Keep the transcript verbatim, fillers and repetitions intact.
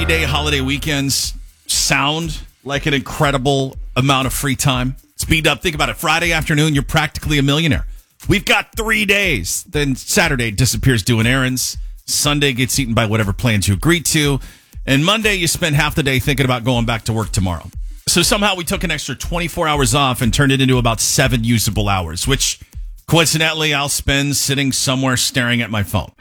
three-day holiday weekends sound like an incredible amount of free time. Speed up. Think about it. Friday afternoon, you're practically a millionaire. We've got three days. Then Saturday disappears doing errands. Sunday gets eaten by whatever plans you agreed to. And Monday, you spend half the day thinking about going back to work tomorrow. So somehow we took an extra twenty-four hours off and turned it into about seven usable hours, which coincidentally I'll spend sitting somewhere staring at my phone.